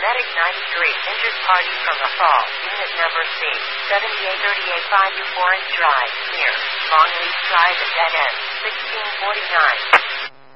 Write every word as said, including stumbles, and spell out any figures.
Medic ninety-three, injured party from a fall. Unit number C, seventy-eight thirty-eight five to Forest Drive, near Longleaf Drive at dead end, sixteen forty-nine.